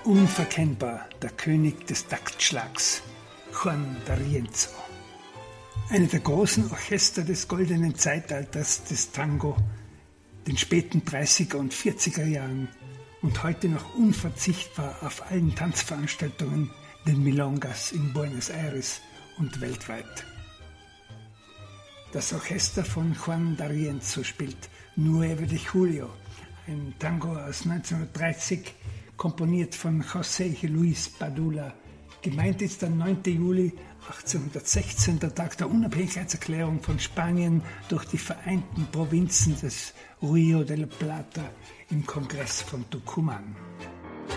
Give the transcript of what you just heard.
Unverkennbar der König des Taktschlags, Juan D'Arienzo. Eine der großen Orchester des goldenen Zeitalters des Tango, den späten 30er und 40er Jahren und heute noch unverzichtbar auf allen Tanzveranstaltungen, den Milongas in Buenos Aires und weltweit. Das Orchester von Juan D'Arienzo spielt Nueve de Julio, ein Tango aus 1930, komponiert von José Luis Padula. Gemeint ist der 9. Juli 1816, der Tag der Unabhängigkeitserklärung von Spanien durch die vereinten Provinzen des Río de la Plata im Kongress von Tucumán.